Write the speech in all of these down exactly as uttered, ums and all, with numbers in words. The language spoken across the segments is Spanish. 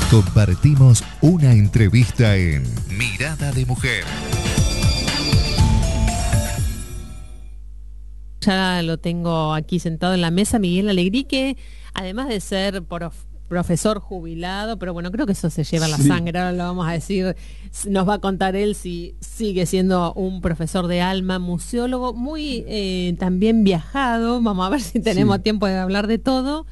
Compartimos una entrevista en Mirada de Mujer. Ya lo tengo aquí sentado en la mesa, Miguel Alegrí, que además de ser prof, profesor jubilado, pero bueno, creo que eso se lleva a la sí. sangre, ahora lo vamos a decir, nos va a contar él si sigue siendo un profesor de alma, museólogo, muy eh, también viajado, vamos a ver si tenemos sí. tiempo de hablar de todo.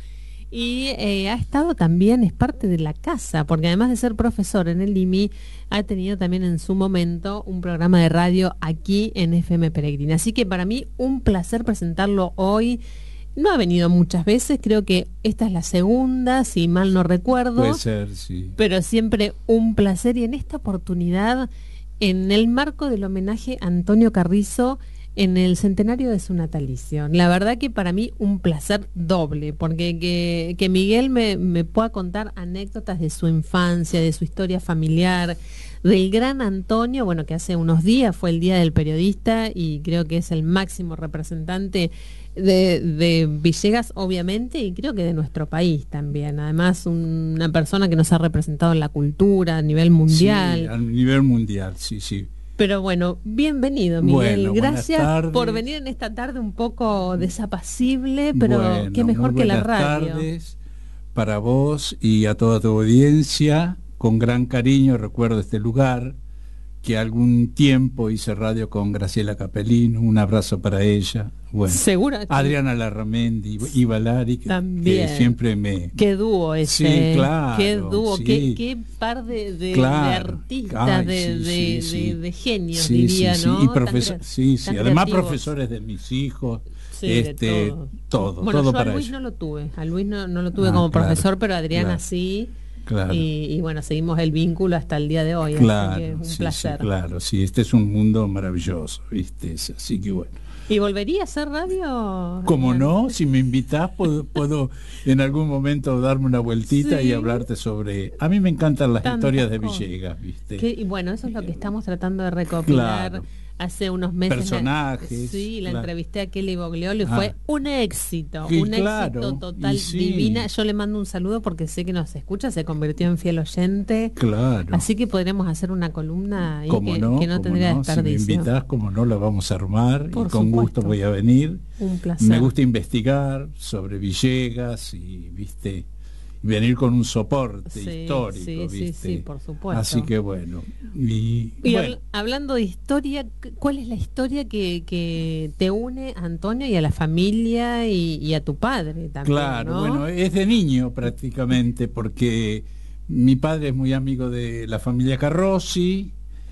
Y eh, ha estado también, es parte de la casa, porque además de ser profesor en el I M I, ha tenido también en su momento un programa de radio aquí en F M Peregrina. Así que para mí un placer presentarlo hoy. No ha venido muchas veces, creo que esta es la segunda, si mal no recuerdo. Puede ser, sí. Pero siempre un placer, y en esta oportunidad, en el marco del homenaje a Antonio Carrizo, en el centenario de su natalicio. La verdad que para mí un placer doble, porque que, que Miguel me, me pueda contar anécdotas de su infancia, de su historia familiar, del gran Antonio, bueno, que hace unos días fue el Día del Periodista y creo que es el máximo representante de, de Villegas, obviamente, y creo que de nuestro país también. Además, una persona que nos ha representado en la cultura a nivel mundial. Sí, a nivel mundial, sí, sí. Pero bueno, bienvenido, Miguel. Bueno, gracias por venir en esta tarde un poco desapacible, pero bueno, qué mejor que la radio. Buenas tardes para vos y a toda tu audiencia. Con gran cariño recuerdo este lugar, que algún tiempo hice radio con Graciela Capellino. Un abrazo para ella. Bueno, ¿seguro? Adriana Larramendi y Valari, que, también. que siempre me... Qué dúo ese. Sí, claro. Qué dúo, sí. qué, qué par de, de, claro. de artistas, Ay, de, sí, de, sí, sí. de, de genios, sí, diría, sí, ¿no? Sí, y profesor, sí, sí. Además creativos. Profesores de mis hijos. Sí, este, todo. todo, bueno, todo yo para a Luis ella. no lo tuve, a Luis no, no lo tuve ah, como claro, profesor, pero a Adriana claro. sí. Claro. Y, y bueno, seguimos el vínculo hasta el día de hoy, claro, así que es un sí, placer. Sí, claro, sí, este es un mundo maravilloso, ¿viste? Así que bueno. ¿Y volvería a hacer radio? Como no, si me invitás puedo, puedo en algún momento darme una vueltita sí. y hablarte sobre... A mí me encantan las Tantas historias de Villegas, ¿viste? Que, y bueno, eso es lo que estamos tratando de recopilar. Claro. Hace unos meses personajes la, sí, la claro. entrevisté a Kelly Bogliolo y ah. fue un éxito, y un claro, éxito total, sí. divina. Yo le mando un saludo porque sé que nos escucha, se convirtió en fiel oyente. Claro. Así que podremos hacer una columna ahí que no, que no tendría no. desperdicio. Si me invitás, como no, la vamos a armar. Por y con supuesto. gusto voy a venir. Un placer. Me gusta investigar sobre Villegas y, viste, venir con un soporte sí, histórico, sí, ¿viste? Sí, sí, por supuesto. Así que bueno. Y, y bueno. habl hablando de historia, ¿cuál es la historia que, que te une a Antonio y a la familia y, y a tu padre también? Claro, ¿no? bueno, es de niño prácticamente, porque mi padre es muy amigo de la familia Carrozzi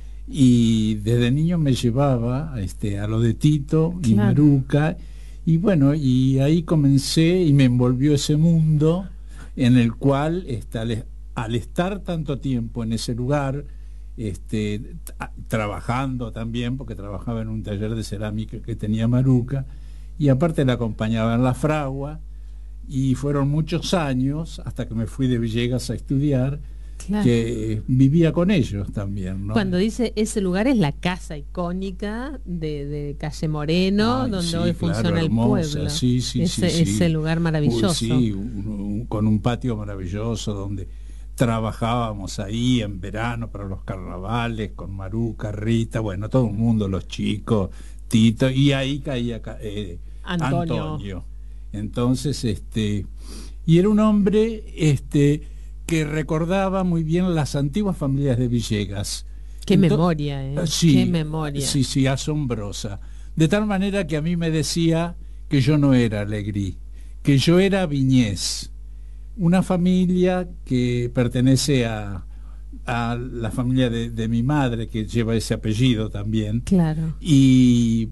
y desde niño me llevaba este, a lo de Tito y claro. Maruca, y bueno, y ahí comencé y me envolvió ese mundo en el cual está, al estar tanto tiempo en ese lugar, este, trabajando también, porque trabajaba en un taller de cerámica que tenía Maruca, y aparte la acompañaba en la fragua, y fueron muchos años, hasta que me fui de Villegas a estudiar, claro. que vivía con ellos también, ¿no? Cuando dice ese lugar es la casa icónica de, de Calle Moreno, Ay, donde sí, hoy claro, funciona hermosa. el pueblo. Sí, sí, ese, sí, ese sí. lugar maravilloso. Uy, sí, un, un, con un patio maravilloso donde trabajábamos ahí en verano para los carnavales, con Maruca, Rita, bueno, todo el mundo, los chicos, Tito, y ahí caía eh, Antonio. Antonio. Entonces, este, y era un hombre, este, que recordaba muy bien las antiguas familias de Villegas. Qué Entonces, memoria, ¿eh? Sí, Qué memoria. Sí, sí, asombrosa. De tal manera que a mí me decía que yo no era Alegrí, que yo era Viñés, una familia que pertenece a, a la familia de, de mi madre, que lleva ese apellido también. Claro. Y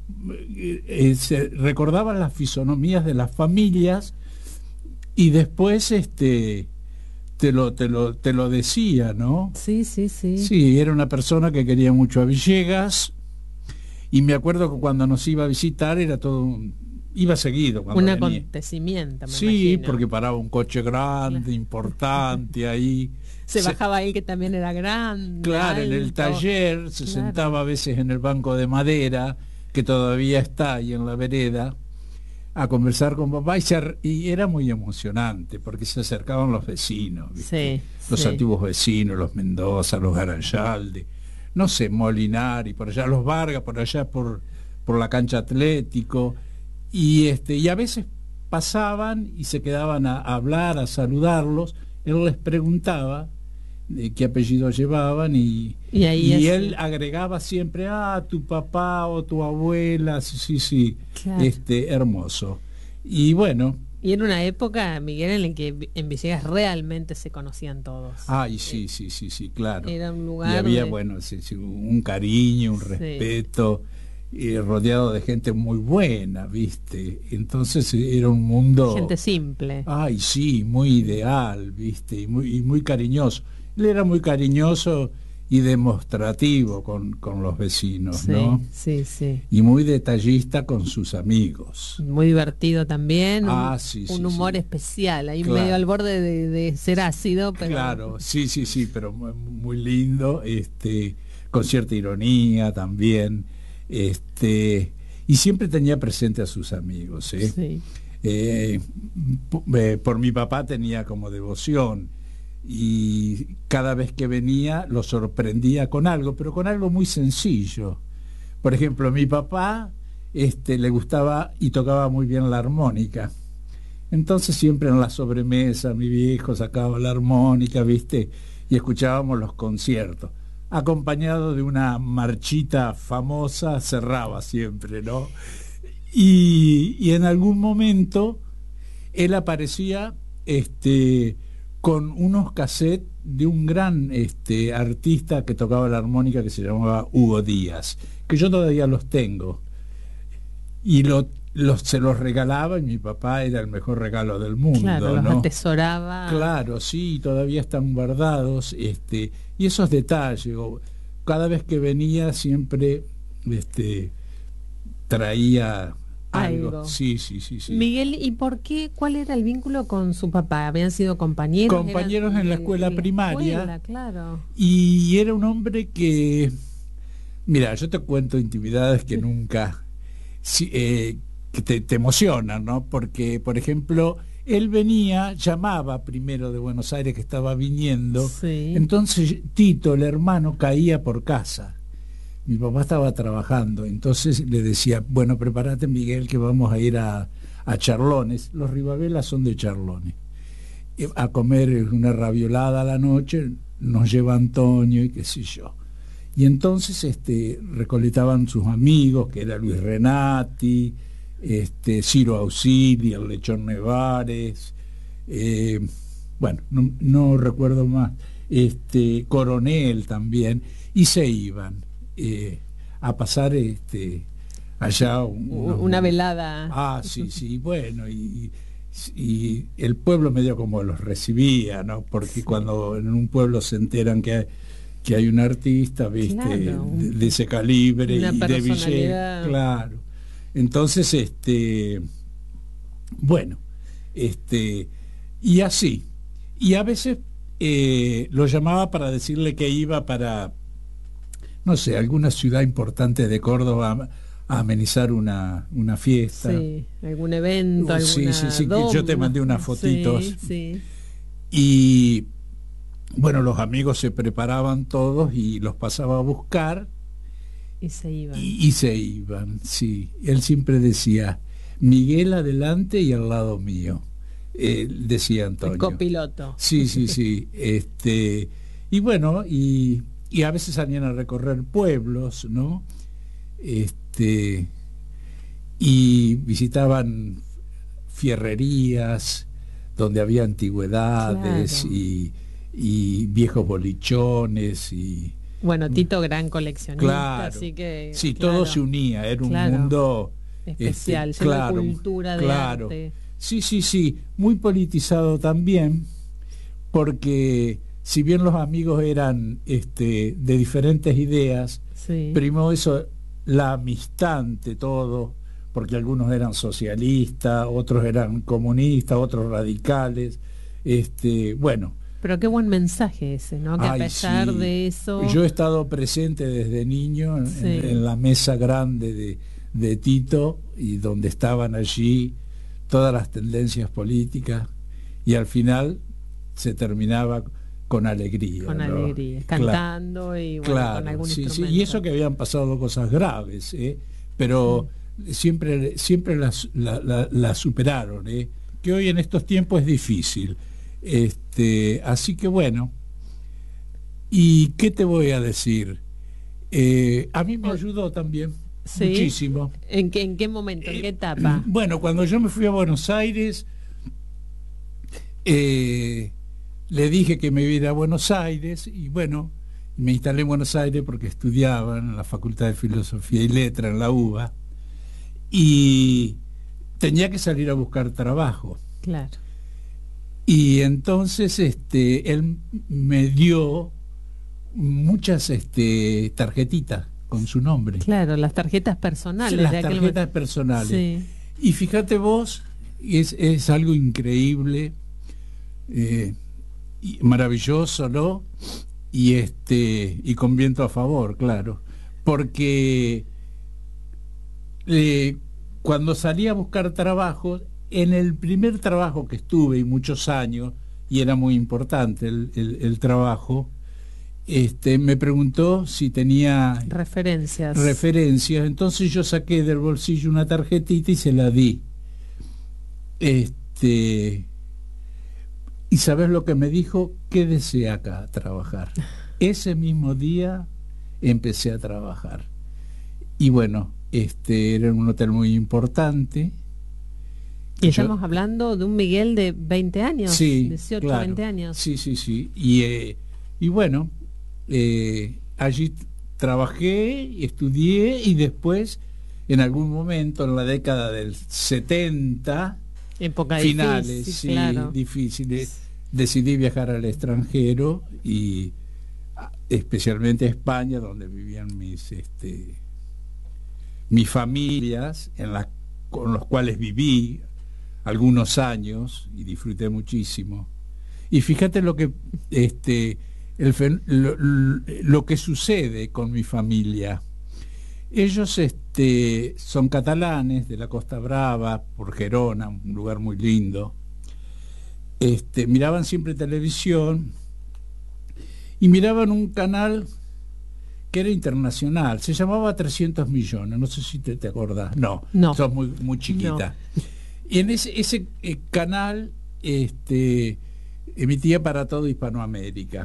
eh, se recordaban las fisonomías de las familias y después este te lo te lo te lo decía, ¿no? Sí, sí, sí. Sí, era una persona que quería mucho a Villegas, y me acuerdo que cuando nos iba a visitar era todo un, iba seguido cuando un venía. acontecimiento, me sí, imagino. Porque paraba un coche grande, claro. importante ahí. Se, se bajaba él, que también era grande. Claro, alto. En el taller se claro. sentaba a veces en el banco de madera, que todavía está ahí en la vereda, a conversar con papá y, se, y era muy emocionante porque se acercaban los vecinos, ¿viste? Sí, los sí. antiguos vecinos, los Mendoza, los Garayalde, no sé, Molinari, por allá, los Vargas, por allá por, por la cancha Atlético, y este, y a veces pasaban y se quedaban a, a hablar, a saludarlos. Él les preguntaba de qué apellido llevaban y, y, ahí y es, él agregaba siempre, ah, tu papá o tu abuela, sí, sí, sí, claro. este, hermoso. Y bueno. Y en una época, Miguel, en la que en Villegas realmente se conocían todos. Ay, sí, sí, sí, sí, claro. Era un lugar y había, de... bueno, sí, sí, un cariño, un respeto, sí. y rodeado de gente muy buena, ¿viste? Entonces era un mundo... Gente simple. Ay, sí, muy ideal, ¿viste? Y muy, y muy cariñoso. Él era muy cariñoso y demostrativo con, con los vecinos, sí, ¿no? Sí, sí. Y muy detallista con sus amigos. Muy divertido también. Ah, un, sí, un sí, humor sí. especial, ahí claro. medio al borde de, de ser ácido, pero... Claro, sí, sí, sí, pero muy lindo, este, con cierta ironía también, este, y siempre tenía presente a sus amigos, ¿eh? Sí. Eh, eh, por mi papá tenía como devoción, y cada vez que venía lo sorprendía con algo, pero con algo muy sencillo. Por ejemplo, a mi papá este, le gustaba y tocaba muy bien la armónica. Entonces siempre en la sobremesa mi viejo sacaba la armónica, ¿viste? Y escuchábamos los conciertos. Acompañado de una marchita famosa, cerraba siempre, ¿no? Y, y en algún momento él aparecía este, con unos cassettes de un gran este, artista que tocaba la armónica que se llamaba Hugo Díaz, que yo todavía los tengo. Y lo, los, se los regalaba y mi papá era el mejor regalo del mundo. Claro, los ¿no? atesoraba. Claro, sí, todavía están guardados. Este, y esos detalles, cada vez que venía siempre este, traía algo. algo. Sí, sí, sí, sí. Miguel, ¿y por qué? ¿Cuál era el vínculo con su papá? ¿Habían sido compañeros? Compañeros en la escuela en la primaria. Escuela, claro. Y era un hombre que, mira, yo te cuento intimidades que nunca, sí, eh, que te, te emocionan, ¿no? Porque, por ejemplo, él venía, llamaba primero de Buenos Aires que estaba viniendo, sí. Entonces Tito, el hermano, caía por casa. Mi papá estaba trabajando, entonces le decía, bueno, prepárate, Miguel, que vamos a ir a, a Charlones. Los Rivabelas son de Charlones. A comer una raviolada a la noche, nos lleva Antonio y qué sé yo. Y entonces este, recolectaban sus amigos, que era Luis Renati, este, Ciro Auxili, el Lechón Nevares, eh, bueno, no, no recuerdo más, este, Coronel también, y se iban. Eh, a pasar este allá un, una, una velada. Ah, sí, sí, bueno, y, y el pueblo medio como los recibía, ¿no? Porque sí. Cuando en un pueblo se enteran que hay, que hay un artista, ¿viste? Claro, de, de ese calibre una y de Villegas, claro. Entonces, este, bueno, este, y así, y a veces eh, lo llamaba para decirle que iba para, no sé, alguna ciudad importante de Córdoba a, a amenizar una, una fiesta. Sí, algún evento, alguna sí, sí, sí, dom, yo te mandé unas fotitos. Sí, sí. Y bueno, los amigos se preparaban todos y los pasaba a buscar. Y se iban. Y, y se iban, sí. Él siempre decía, Miguel adelante y al lado mío. Eh, decía Antonio. El copiloto. Sí, sí, sí. este, y bueno, y... y a veces salían a recorrer pueblos, ¿no? Este, y visitaban fierrerías donde había antigüedades, claro. y, y viejos bolichones y bueno, Tito gran coleccionista, claro, así que sí, claro, todo se unía, era un claro, mundo especial, este, lleno claro, de cultura, de claro. arte. Sí, sí, sí, muy politizado también, porque si bien los amigos eran este, de diferentes ideas, sí. primó eso, la amistad ante todo, porque algunos eran socialistas, otros eran comunistas, otros radicales, este, bueno. Pero qué buen mensaje ese, ¿no? Que ay, a pesar sí. de eso... Yo he estado presente desde niño en, sí. en, en la mesa grande de, de Tito, y donde estaban allí todas las tendencias políticas, y al final se terminaba con alegría. Con ¿no? alegría, cantando claro, y bueno, claro, con algún sí, instrumento. Sí, y eso que habían pasado cosas graves, ¿eh? Pero sí. siempre, siempre las la, la, la superaron, ¿eh? Que hoy en estos tiempos es difícil. Este, así que bueno, ¿y qué te voy a decir? Eh, a mí me ayudó también ¿Sí? muchísimo. ¿En qué, ¿En qué momento? ¿En qué etapa? Eh, bueno, cuando yo me fui a Buenos Aires, eh, le dije que me iba a ir a Buenos Aires, y bueno, me instalé en Buenos Aires porque estudiaba en la Facultad de Filosofía y Letra en la U B A, y tenía que salir a buscar trabajo. Claro. Y entonces este, él me dio muchas este, tarjetitas con su nombre. Claro, las tarjetas personales. Las de tarjetas aquel... personales. Sí. Y fíjate vos, es, es algo increíble, eh, y maravilloso, ¿no? Y este y con viento a favor, claro, porque eh, cuando salí a buscar trabajo, en el primer trabajo que estuve, y muchos años, y era muy importante el, el, el trabajo, este, me preguntó si tenía referencias. referencias, entonces yo saqué del bolsillo una tarjetita y se la di. Este, y ¿sabes lo que me dijo? Quédese acá a trabajar. Ese mismo día empecé a trabajar. Y bueno, este era un hotel muy importante. Y estamos yo, hablando de un Miguel de veinte años, sí, dieciocho, claro, veinte años. Sí, sí, sí. Y, eh, y bueno, eh, allí trabajé, estudié, y después, en algún momento, en la década del setenta, época finales, difícil, sí, claro. difíciles, decidí viajar al extranjero, y especialmente a España, donde vivían mis este, mis familias, en las, con los cuales viví algunos años y disfruté muchísimo. Y fíjate lo que este el, lo, lo que sucede con mi familia. Ellos este son catalanes, de la Costa Brava, por Gerona, un lugar muy lindo. Este miraban siempre televisión, y miraban un canal que era internacional, se llamaba trescientos millones, no sé si te, te acordás. No, no, sos muy, muy chiquita. No. Y en ese, ese eh, canal este, emitía para todo Hispanoamérica.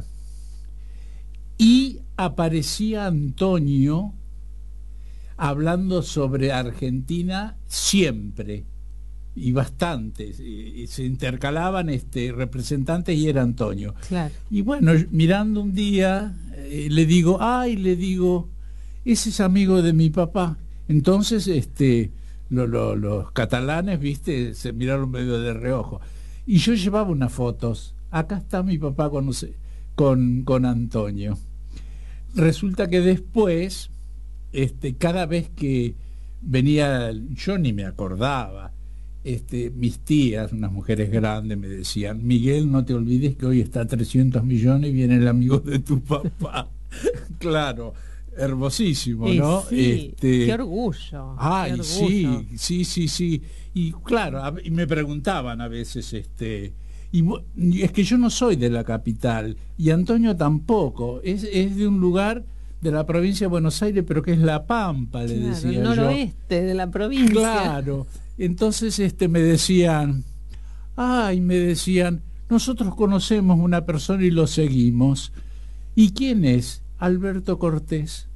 Y aparecía Antonio hablando sobre Argentina siempre, y bastantes, y, y se intercalaban este, representantes, y era Antonio. Claro. Y bueno, mirando un día, eh, le digo, ay, le digo, ese es amigo de mi papá. Entonces, este, lo, lo, los catalanes, viste, se miraron medio de reojo. Y yo llevaba unas fotos. Acá está mi papá con, con, con Antonio. Resulta que después, este, cada vez que venía, yo ni me acordaba, Este, mis tías, unas mujeres grandes, me decían, Miguel, no te olvides que hoy está a trescientos millones y viene el amigo de tu papá. Claro, hermosísimo, ¿no? Sí, este, qué orgullo. Ay, qué orgullo. sí, sí, sí, sí. Y claro, a, y me preguntaban a veces, este, y, y es que yo no soy de la capital, y Antonio tampoco, es, es de un lugar de la provincia de Buenos Aires, pero que es La Pampa, le claro, decía el yo. noroeste de la provincia. Claro. Entonces este me decían, ay, me decían, nosotros conocemos una persona y lo seguimos. ¿Y quién es? Alberto Cortés.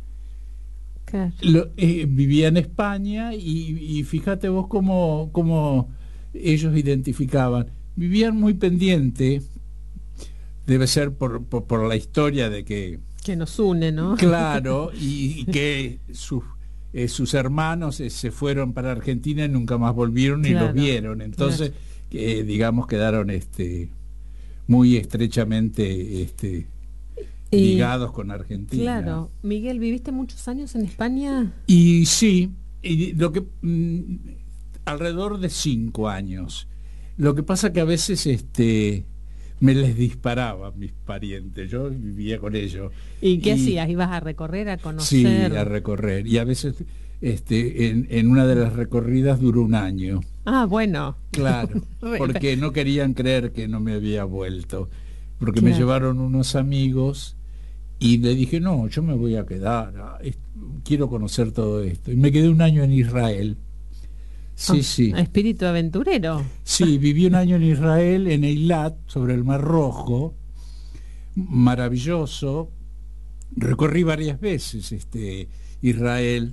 Claro. Lo, eh, vivía en España, y, y fíjate vos cómo, cómo ellos identificaban. Vivían muy pendiente, debe ser por, por, por la historia de que... Que nos une, ¿no? Claro, y, y que sus... Eh, sus hermanos eh, se fueron para Argentina y nunca más volvieron, ni claro, los vieron. Entonces, claro. eh, digamos, quedaron este, muy estrechamente este, y, ligados con Argentina. Claro. Miguel, ¿viviste muchos años en España? Y sí, y lo que mm, alrededor de cinco años. Lo que pasa que a veces este me les disparaba mis parientes, yo vivía con ellos. ¿Y qué y, hacías? ¿Ibas a recorrer, a conocer? Sí, a recorrer. Y a veces este, en, en una de las recorridas duró un año. Ah, bueno. Claro, porque no querían creer que no me había vuelto, porque claro. me llevaron unos amigos y le dije, no, yo me voy a quedar, quiero conocer todo esto. Y me quedé un año en Israel. Sí, oh, sí. Espíritu aventurero. Sí, viví un año en Israel, en Eilat, sobre el Mar Rojo, maravilloso. Recorrí varias veces este Israel.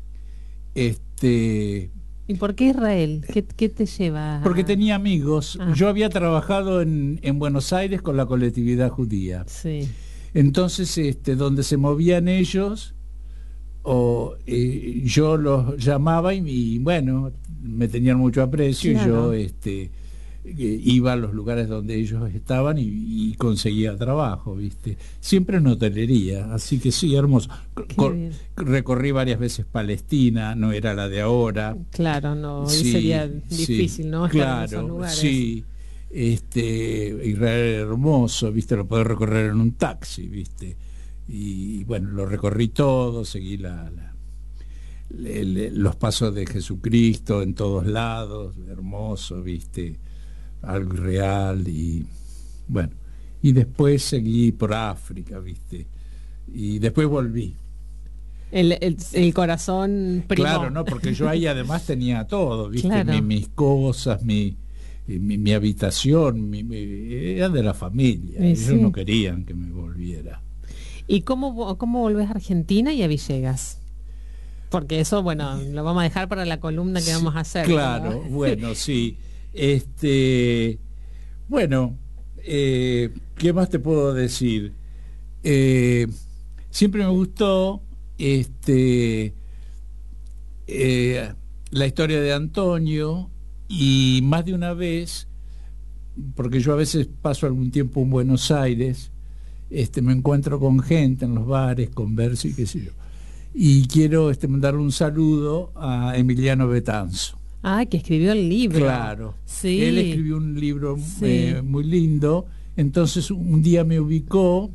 Este, ¿Y por qué Israel? ¿Qué, qué te lleva? Porque tenía amigos. Ah. Yo había trabajado en, en Buenos Aires con la colectividad judía. Sí. Entonces, este, donde se movían ellos, o eh, yo los llamaba y, y bueno, me tenían mucho aprecio, claro. Y yo este, eh, iba a los lugares donde ellos estaban y, y conseguía trabajo, ¿viste? Siempre en hotelería, así que sí, hermoso. Cor recorrí varias veces Palestina, no era la de ahora. Claro, no, sí, sería difícil, sí, ¿no? Estar claro, en esos lugares. Sí. Este, Israel hermoso, viste, lo podés recorrer en un taxi, viste, y bueno, lo recorrí todo, seguí la, la, le, los pasos de Jesucristo en todos lados, hermoso, viste, algo irreal, y bueno, y después seguí por África, viste, y después volví. El, el, el corazón primó. Claro, no, porque yo ahí además tenía todo, viste, claro. mi, mis cosas, mi Mi, mi habitación, mi, mi, era de la familia, sí, ellos sí. no querían que me volviera. ¿Y cómo, cómo volvés a Argentina y a Villegas? Porque eso, bueno, lo vamos a dejar para la columna que sí, vamos a hacer. Claro, ¿no? Bueno, sí. Este, bueno, eh, ¿qué más te puedo decir? Eh, siempre me gustó este, eh, la historia de Antonio. Y más de una vez, porque yo a veces paso algún tiempo en Buenos Aires, este, me encuentro con gente en los bares, converso y qué sé yo. Y quiero este, mandarle un saludo a Emiliano Betanzo. Ah, que escribió el libro. Claro. Sí. Él escribió un libro sí. eh, muy lindo. Entonces un día me ubicó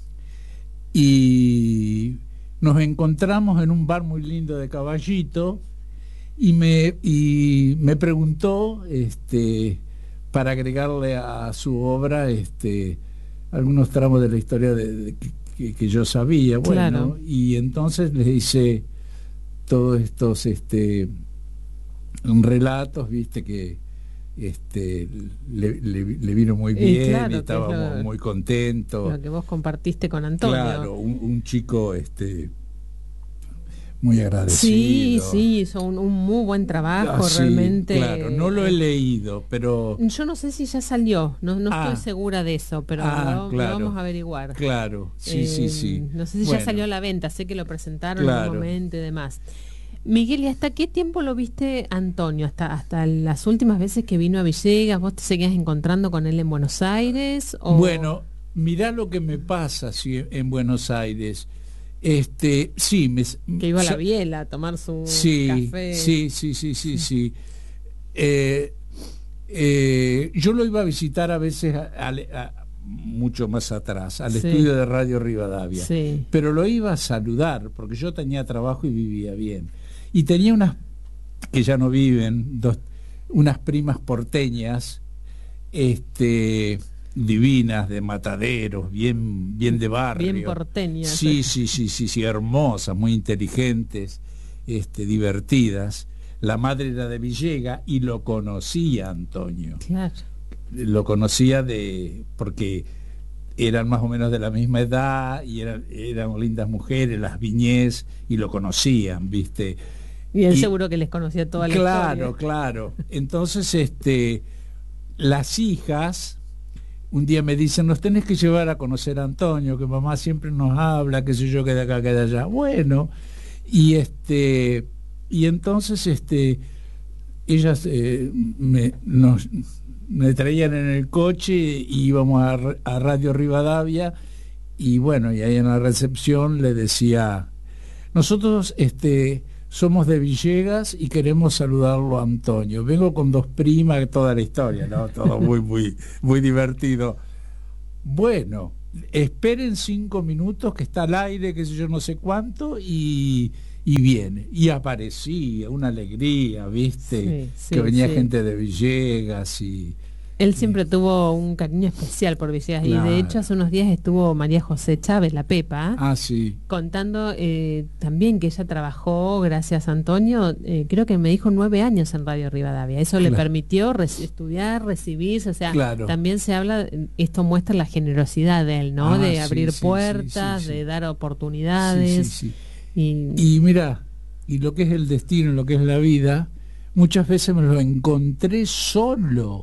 y nos encontramos en un bar muy lindo de Caballito. Y me, y me preguntó este, para agregarle a su obra este, algunos tramos de la historia de, de, que, que yo sabía. Bueno, claro. Y entonces le hice todos estos este, relatos, viste, que este, le, le, le vino muy bien, y, claro, y estábamos lo, muy contentos. Lo que vos compartiste con Antonio. Claro, un, un chico... este muy agradecido. Sí, sí, hizo un, un muy buen trabajo, ah, sí, realmente. Claro, no lo he leído, pero... Yo no sé si ya salió, no, no ah, estoy segura de eso, pero ah, lo, claro, lo vamos a averiguar. Claro, sí, eh, sí, sí. No sé si bueno. ya salió a la venta, sé que lo presentaron claro. en un momento y demás. Miguel, ¿y hasta qué tiempo lo viste Antonio? ¿Hasta, hasta las últimas veces que vino a Villegas? ¿Vos te seguías encontrando con él en Buenos Aires? O... Bueno, mirá lo que me pasa si en Buenos Aires... Este, sí, me, que iba a la Biela a tomar su sí, café. Sí, sí, sí, sí, sí. Eh, eh, yo lo iba a visitar a veces a, a, a, mucho más atrás, al sí. estudio de Radio Rivadavia. Sí. Pero lo iba a saludar, porque yo tenía trabajo y vivía bien. Y tenía unas, que ya no viven, dos, unas primas porteñas, este... divinas, de Mataderos, bien bien de barrio, bien porteñas. Sí, sí, sí, sí, sí, hermosas, muy inteligentes, este, divertidas. La madre era de Villegas y lo conocía Antonio. Claro. Lo conocía de porque eran más o menos de la misma edad y eran, eran lindas mujeres, las Viñez, y lo conocían, ¿viste? Y él y, seguro que les conocía toda la claro, historia. Claro, claro. Entonces, este, las hijas un día me dicen, nos tenés que llevar a conocer a Antonio, que mamá siempre nos habla, qué sé yo, que de acá, que de allá. Bueno, y este y entonces este ellas eh, me, nos, me traían en el coche y íbamos a, a Radio Rivadavia, y bueno, y ahí en la recepción le decía, nosotros este somos de Villegas y queremos saludarlo a Antonio. Vengo con dos primas, toda la historia, ¿no? Todo muy, muy, muy divertido. Bueno, esperen cinco minutos que está al aire, que sé yo no sé cuánto, y, y viene, y aparecía, una alegría, ¿viste? Sí, sí, que venía sí. gente de Villegas y... Él siempre tuvo un cariño especial por Villegas, Claro. y de hecho hace unos días estuvo María José Chávez, la Pepa, Ah, sí. contando eh, también que ella trabajó, gracias a Antonio, eh, creo que me dijo nueve años en Radio Rivadavia. Eso le Claro. permitió res- estudiar, recibirse, o sea, Claro. también se habla, esto muestra la generosidad de él, ¿no? Ah, de sí, abrir sí, puertas, sí, sí, sí. de dar Sí, oportunidades. sí, sí. Y, Y mira, y lo que es el destino, lo que es la vida, muchas veces me lo encontré solo.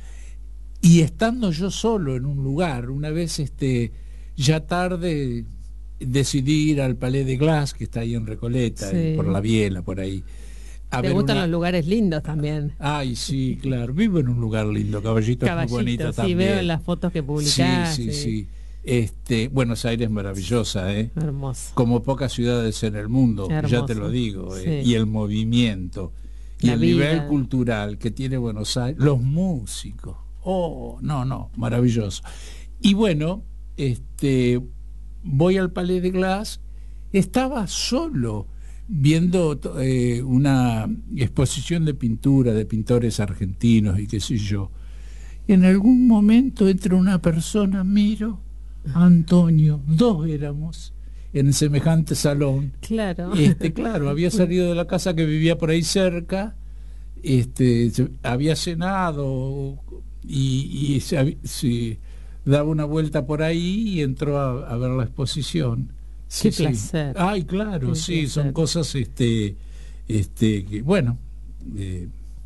Y estando yo solo en un lugar, una vez este ya tarde decidí ir al Palais de Glace, que está ahí en Recoleta, Sí. y por la Biela, por ahí. A te ver gustan una- los lugares lindos también. Ay, sí, claro. Vivo en un lugar lindo, Caballito, es muy Caballito, bonito sí, también. veo en las fotos que publicás. Sí, sí, sí. Este, Buenos Aires maravillosa, ¿eh? Hermoso. Como pocas ciudades en el mundo, ya Hermoso. te lo digo, eh, Sí. y el movimiento y La el vida. nivel cultural que tiene Buenos Aires, los músicos, oh, no, no, maravilloso. Y bueno, este, voy al Palais de Glace, estaba solo viendo eh, una exposición de pintura de pintores argentinos y qué sé yo. En algún momento entra una persona, miro, Antonio, dos éramos en semejante salón. Claro. Este, claro, había salido de la casa que vivía por ahí cerca, este, se- había cenado y, y se, hab- se daba una vuelta por ahí y entró a, a ver la exposición. Sí, Qué sí. placer. Ay, claro, Qué sí, son placer. cosas, este, este, que, bueno. eh,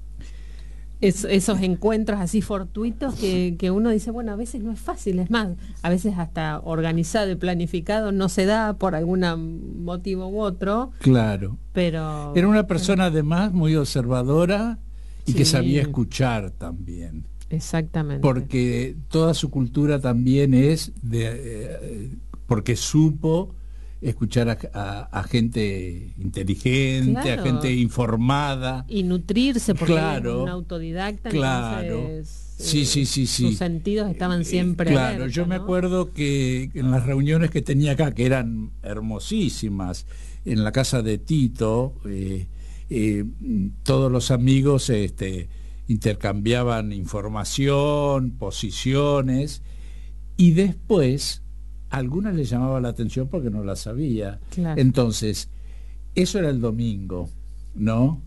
Es- esos encuentros así fortuitos que, que uno dice, bueno, a veces no es fácil, es más, a veces hasta organizado y planificado no se da por algún motivo u otro, Claro. pero... Era una persona además muy observadora y que Sí. sabía escuchar también, Exactamente. porque toda su cultura también es de, eh, porque supo escuchar a, a- a gente inteligente, Claro. a gente informada. Y nutrirse, porque Claro. él es un autodidacta, Claro. entonces, Sí, eh, sí, sí, sí. sus sentidos estaban Eh, siempre Claro, alerta, yo me ¿no? acuerdo que en las reuniones que tenía acá, que eran hermosísimas, en la casa de Tito, eh, eh, todos los amigos este, intercambiaban información, posiciones, y después a algunas les llamaba la atención porque no la sabía. Claro. Entonces, eso era el domingo, ¿no?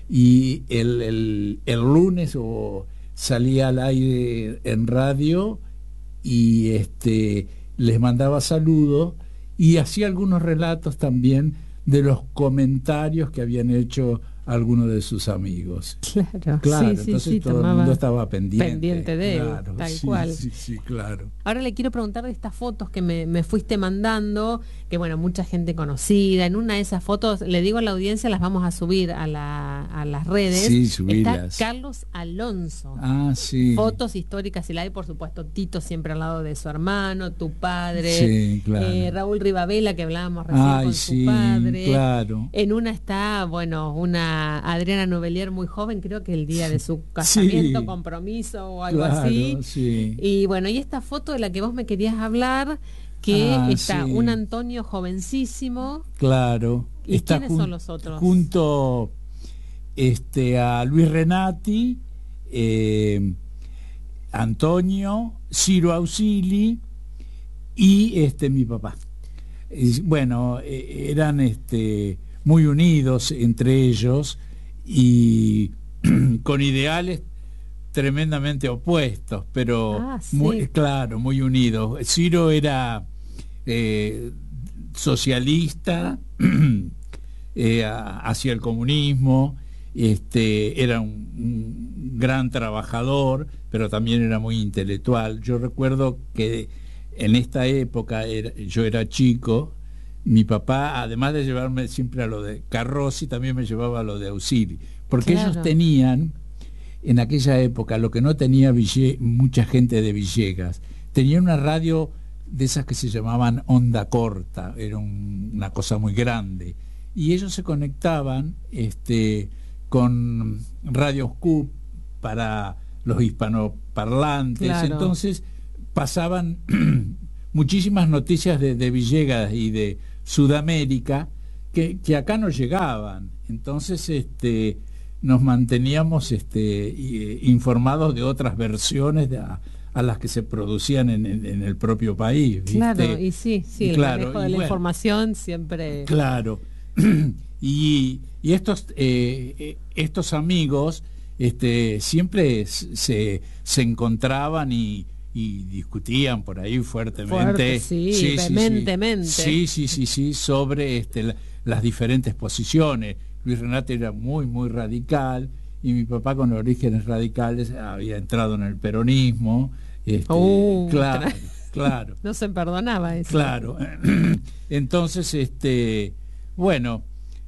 Y el, el, el lunes o salía al aire en radio y este les mandaba saludos y hacía algunos relatos también de los comentarios que habían hecho algunos de sus amigos. Claro, Claro, sí, sí, entonces sí, todo el tomaba mundo estaba pendiente. pendiente de él, Claro, tal sí, cual. Sí, sí, claro. Ahora le quiero preguntar de estas fotos que me, me fuiste mandando, que bueno, mucha gente conocida. En una de esas fotos, le digo a la audiencia, las vamos a subir a, la, a las redes. Sí, Está subilas. Carlos Alonso. Ah, sí. Fotos históricas, y la hay, por supuesto, Tito siempre al lado de su hermano, tu padre, Sí, claro. eh, Raúl Rivabela, que hablábamos recién Ay, con sí, su padre. claro. En una está, bueno, una Adriana Novelier muy joven, creo que el día de su casamiento, Sí. compromiso o algo Claro, así. sí. Y bueno, y esta foto de la que vos me querías hablar, que Ah, está sí. un Antonio jovencísimo. Claro. ¿Y Está quiénes jun- son los otros? Junto este, a Luis Renati, eh, Antonio, Ciro Ausili y este mi papá. Y, bueno, eh, eran este, muy unidos entre ellos y con ideales tremendamente opuestos, pero Ah, sí. muy claro, muy unidos. Ciro era eh, socialista eh, a- hacia el comunismo, este, era un, un gran trabajador, pero también era muy intelectual. Yo recuerdo que en esta época era- yo era chico, mi papá, además de llevarme siempre a lo de Carrossi, también me llevaba a lo de Ausili, porque Claro. ellos tenían en aquella época lo que no tenía Ville- mucha gente de Villegas, tenían una radio de esas que se llamaban onda corta, era un- una cosa muy grande, y ellos se conectaban este, con Radio Scoop para los hispanoparlantes, Claro. entonces pasaban muchísimas noticias de, de Villegas y de Sudamérica que, que acá no llegaban. Entonces este, nos manteníamos este, informados de otras versiones de, a, a las que se producían en, en, en el propio país, ¿viste? Claro, y sí, sí, el claro, manejo de la bueno, información siempre... Claro. y, y estos, eh, estos amigos este, siempre se, se encontraban y, y discutían por ahí fuertemente. Fuerte, sí, sí, vehementemente. Sí, sí, sí, sí, sí, sobre este, la, las diferentes posiciones. Luis Renate era muy, muy radical, y mi papá, con orígenes radicales, había entrado en el peronismo. Este, uh, claro, claro. No se perdonaba eso. Claro. Entonces, este, bueno,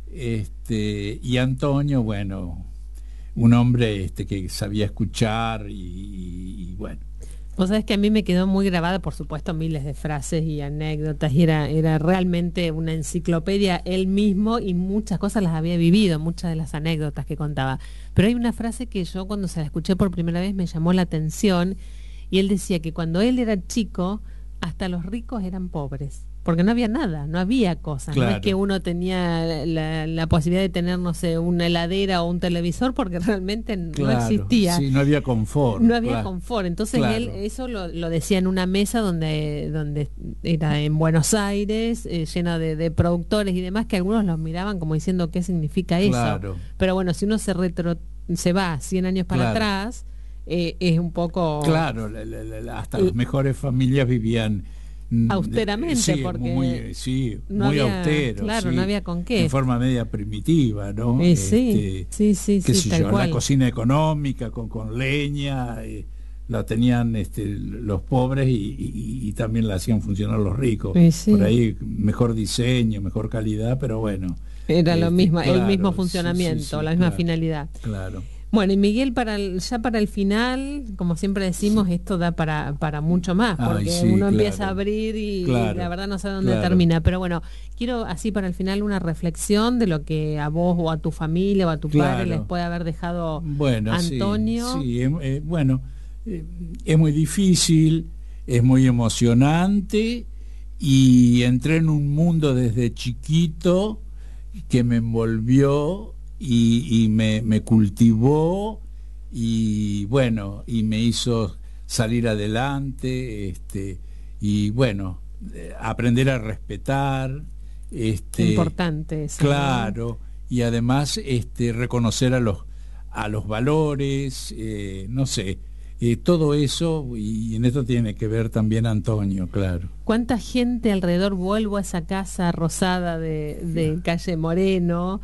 este, y Antonio, bueno, un hombre este, que sabía escuchar y, y bueno. Vos sabés que a mí me quedó muy grabada, por supuesto, miles de frases y anécdotas, y era, era realmente una enciclopedia él mismo, y muchas cosas las había vivido, muchas de las anécdotas que contaba. Pero hay una frase que yo, cuando se la escuché por primera vez, me llamó la atención, y él decía que cuando él era chico, hasta los ricos eran pobres, porque no había nada, no había cosas. Claro. No es que uno tenía la, la posibilidad de tener, no sé, una heladera o un televisor, porque realmente claro, no existía. Sí, no había confort. No había claro. confort. Entonces claro. él eso lo, lo decía en una mesa donde, donde era en Buenos Aires, eh, llena de, de productores y demás, que algunos los miraban como diciendo qué significa eso. Claro. Pero bueno, si uno se retro, se va cien años para claro. atrás, eh, es un poco... Claro, la, la, la, hasta las mejores familias vivían... austeramente, sí, porque muy, sí, no muy había, austero, claro, sí, no había con qué, en forma media primitiva, ¿no? Eh, sí, este, sí, sí, qué sí, sé tal yo, cual. La cocina económica con, con leña, eh, la tenían este, los pobres y, y, y también la hacían funcionar los ricos. Eh, sí. Por ahí mejor diseño, mejor calidad, pero bueno. Era este, lo mismo, claro, el mismo funcionamiento, sí, sí, sí, la misma claro, finalidad. Claro. Bueno, y Miguel, para el, ya para el final, como siempre decimos, sí. esto da para, para mucho más, porque Ay, sí, uno claro. empieza a abrir y, claro. y la verdad no sabe dónde claro. termina. Pero bueno, quiero así para el final una reflexión de lo que a vos o a tu familia o a tu claro. padre les puede haber dejado bueno, Antonio. Sí, sí eh, eh, bueno, eh, es muy difícil, es muy emocionante, y entré en un mundo desde chiquito que me envolvió y, y me, me cultivó, y bueno, y me hizo salir adelante, este, y bueno, eh, aprender a respetar, este, importante eso, claro, ¿no? Y además este, reconocer a los a los valores, eh, no sé, eh, todo eso, y en esto tiene que ver también Antonio, claro. ¿Cuánta gente alrededor? Vuelvo a esa casa rosada de, de Calle Moreno.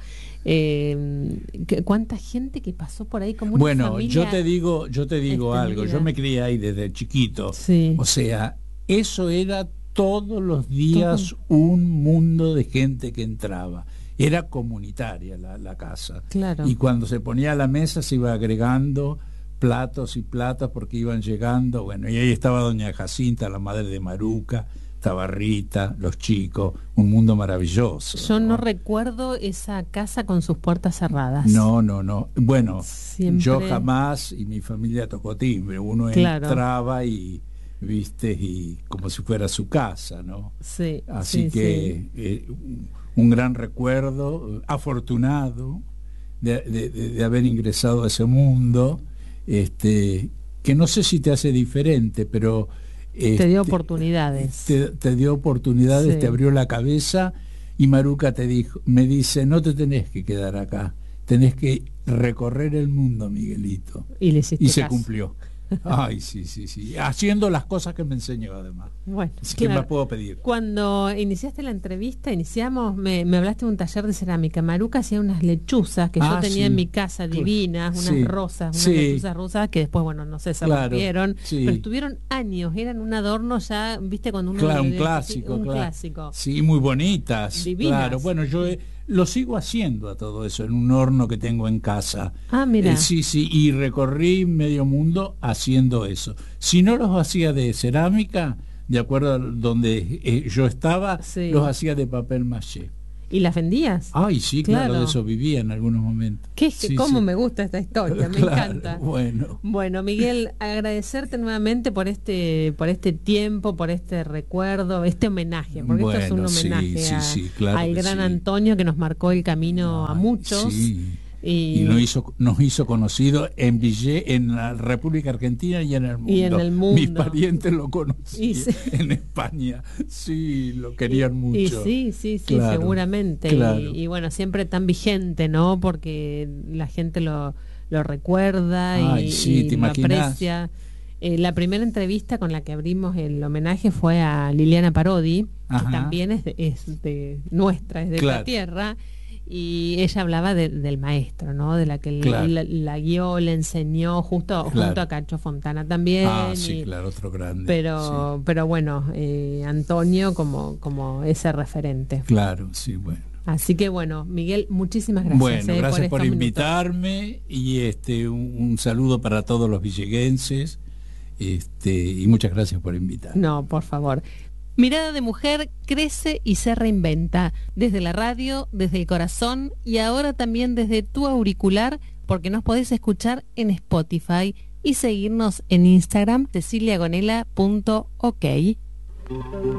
Eh, ¿Cuánta gente que pasó por ahí como una bueno, familia? yo te digo, yo te digo algo, yo me crié ahí desde chiquito, sí. O sea, eso era todos los días Todo. un mundo de gente que entraba. Era comunitaria la, la casa. Claro. Y cuando se ponía a la mesa se iba agregando platos y platos porque iban llegando, bueno, y ahí estaba doña Jacinta, la madre de Maruca, estaba Rita, los chicos, un mundo maravilloso. Yo no, no recuerdo esa casa con sus puertas cerradas. No, no, no. Bueno, Siempre... yo jamás, y mi familia tocó timbre, uno claro. entraba y, viste, y como si fuera su casa, ¿no? Sí. Así sí, que sí. Eh, un gran recuerdo, afortunado de, de, de haber ingresado a ese mundo, este, que no sé si te hace diferente, pero este, te dio oportunidades. Te, te dio oportunidades, sí. te abrió la cabeza, y Maruca te dijo, me dice, no te tenés que quedar acá, tenés que recorrer el mundo, Miguelito. Y, le hiciste y se caso. Cumplió. Ay, sí, sí, sí. Haciendo las cosas que me enseñó, además. Bueno, Así claro. que me puedo pedir. Cuando iniciaste la entrevista, iniciamos, me, me hablaste de un taller de cerámica. Maruca hacía unas lechuzas que ah, yo tenía sí. en mi casa, divinas, unas sí. rosas, unas sí. lechuzas rosas que después, bueno, no sé, se claro. rompieron. Sí. Pero estuvieron años, eran un adorno ya, viste, cuando uno... Claro, un le, clásico. Un claro. clásico. Sí, muy bonitas. Divinas. Claro, bueno, yo he, lo sigo haciendo a todo eso en un horno que tengo en casa. Ah, mira. Eh, sí, sí, y recorrí medio mundo haciendo eso. Si no los hacía de cerámica, de acuerdo a donde eh, yo estaba, sí. los hacía de papel maché. ¿Y las vendías? Ay, sí, claro, Claro. de eso vivía en algunos momentos. ¿Qué, Sí, ¿Cómo sí. me gusta esta historia? Me Claro, encanta. Bueno, Bueno, Miguel, agradecerte nuevamente por este por este tiempo, por este recuerdo, este homenaje, porque esto es un Bueno, sí, homenaje sí, a- sí, claro al que gran sí. Antonio que nos marcó el camino a Ay, muchos. sí. Y, Y nos hizo, nos hizo conocido en Villé, en la República Argentina y en el mundo. Y en el mundo. Mis parientes lo conocían Y sí. en España. Sí, lo querían mucho. Y sí, sí, sí, Claro, seguramente. claro. Y, y bueno, siempre tan vigente, ¿no? Porque la gente lo, lo recuerda Ay, y, sí, y ¿te lo imaginas? aprecia. Eh, la primera entrevista con la que abrimos el homenaje fue a Liliana Parodi, Ajá. que también es de, es de nuestra, es de Claro. esta tierra. Y ella hablaba de- del maestro, ¿no? De la que Claro. la, la guió, le enseñó, justo Claro. junto a Cacho Fontana también. Ah, sí, y- claro, otro grande. pero, sí. pero bueno, eh, Antonio como, como ese referente. Claro, sí, bueno. Así que bueno, Miguel, muchísimas gracias. Bueno, eh, gracias por, estos minutos. invitarme y este un, un saludo para todos los villeguenses este, y muchas gracias por invitarme. No, por favor. Mirada de Mujer crece y se reinventa desde la radio, desde el corazón y ahora también desde tu auricular, porque nos podés escuchar en Spotify y seguirnos en Instagram cecilia gonela punto ok.